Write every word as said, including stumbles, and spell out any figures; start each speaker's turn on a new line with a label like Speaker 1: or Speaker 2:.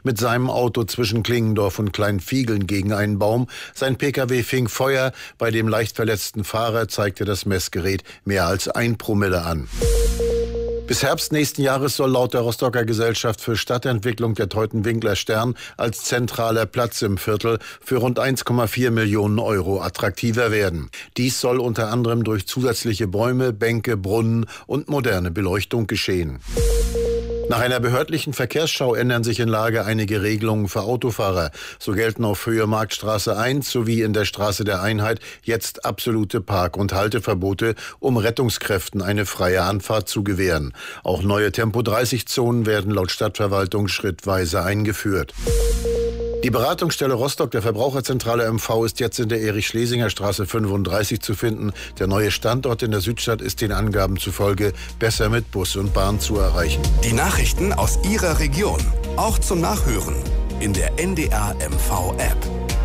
Speaker 1: mit seinem Auto zwischen Klingendorf und Kleinfiegeln gegen einen Baum. Sein Pkw fing Feuer. Bei dem leicht verletzten Fahrer zeigte das Messgerät mehr als ein Promille an. Bis Herbst nächsten Jahres soll laut der Rostocker Gesellschaft für Stadtentwicklung der Teutoburger Stern als zentraler Platz im Viertel für rund eins Komma vier Millionen Euro attraktiver werden. Dies soll unter anderem durch zusätzliche Bäume, Bänke, Brunnen und moderne Beleuchtung geschehen. Nach einer behördlichen Verkehrsschau ändern sich in Lage einige Regelungen für Autofahrer. So gelten auf Höhe Marktstraße eins sowie in der Straße der Einheit jetzt absolute Park- und Halteverbote, um Rettungskräften eine freie Anfahrt zu gewähren. Auch neue Tempo dreißig Zonen werden laut Stadtverwaltung schrittweise eingeführt. Die Beratungsstelle Rostock der Verbraucherzentrale M V ist jetzt in der Erich-Schlesinger-Straße fünfunddreißig zu finden. Der neue Standort in der Südstadt ist den Angaben zufolge besser mit Bus und Bahn zu erreichen.
Speaker 2: Die Nachrichten aus Ihrer Region, auch zum Nachhören in der N D R M V App.